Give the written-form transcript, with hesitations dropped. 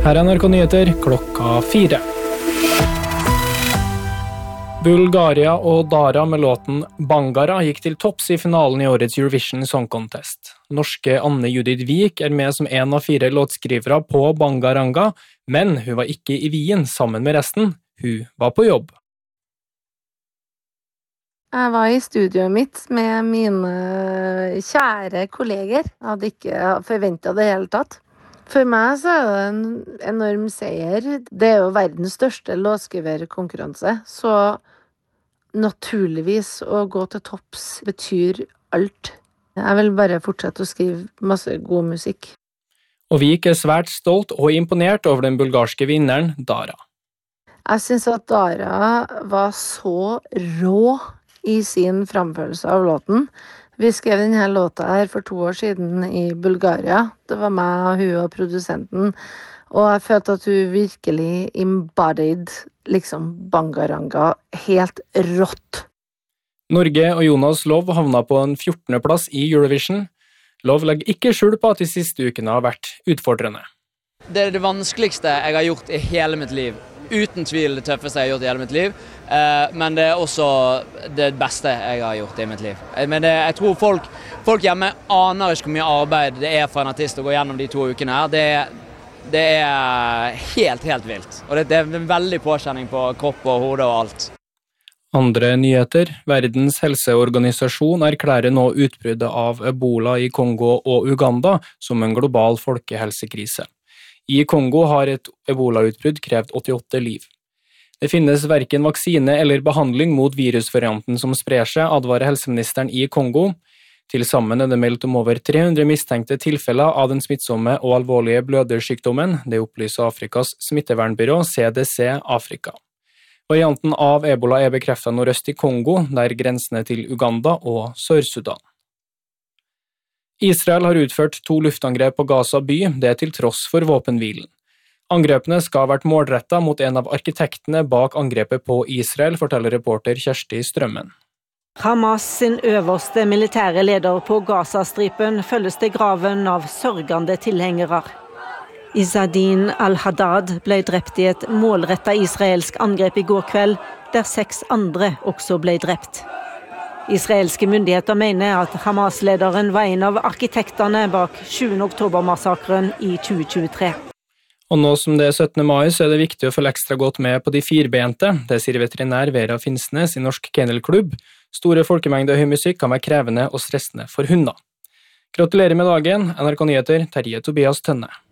Her er NRK Nyheter klokka 4. Bulgaria og Dara med låten Bangara gikk til topps i finalen i årets Eurovision Song Contest. Norske Anne Judith Vik er med som en av 4 låtskrivere på Bangaranga, men hun var ikke i Wien sammen med resten. Hun var på jobb. Jeg var i studioet mitt med mine kjære kolleger. Jeg hadde ikke forventet det hele tatt. For meg så er det en enorm seier. Det er jo verdens største låtskriverkonkurranse, så naturligvis å gå til topps betyr alt. Jeg vil bare fortsette å skrive masse god musikk. Og Vik er svært stolt og imponert over den bulgarske vinneren, Dara. Jeg synes at Dara var så rå i sin framførelse av låten. Vi skrev denne låta her for 2 år siden i Bulgaria. Det var meg og hun og produsenten. Og jeg følte at hun virkelig embodied Bangaranga helt rått. Norge og Jonas Love havna på en 14. plass i Eurovision. Love legger ikke skjul på at de siste ukene har vært utfordrende. Det er det vanskeligste jeg har gjort i hele mitt liv. Uten tvil det tøffeste jeg har gjort i hele mitt liv. Men det er også det beste jeg har gjort i mitt liv. Men jeg tror folk hjemme aner ikke hvor mye arbeid det er for en artist å gå gjennom de 2 ukene her. Det er helt vilt. Og det er en veldig påkjenning på kropp og hode og alt. Andre nyheter. Verdens helseorganisasjon erklærer nå utbruddet av Ebola i Kongo og Uganda som en global folkehelsekrise. I Kongo har et Ebola-utbrudd krevd 88 liv. Det finnes hverken vaksine eller behandling mot virusvarianten som sprer seg, advarer helseministeren i Kongo. Til sammen er det meldt om over 300 mistenkte tilfeller av den smittsomme og alvorlige blødersykdommen, det opplyser Afrikas smittevernbyrå CDC Afrika. Varianten av Ebola er bekreftet nordøst i Kongo, der grensene til Uganda og Sør-Sudan. Israel har utført 2 luftangrep på Gaza by, det til tross for våpenhvilen. Angrepene skal ha vært målrettet mot en av arkitektene bak angrepet på Israel, forteller reporter Kjersti Strømmen. Hamas sin øverste militære leder på Gazastripen følges til graven av sørgende tilhengere. Izzadin al-Haddad ble drept i et målrettet israelsk angrep i går kveld, der 6 andre også ble drept. Israelske myndigheter mener at Hamas-lederen var en av arkitektene bak 7. oktober-massakren i 2023. Og nå som det er 17. mai, så er det viktig å følge ekstra godt med på de firbente. Det sier veterinær Vera Finnsnes i Norsk Kennelklubb. Store folkemengder høy musikk kan være krevende og stressende for hunder. Gratulerer med dagen, NRK Nyheter, Terje Tobias Tønne.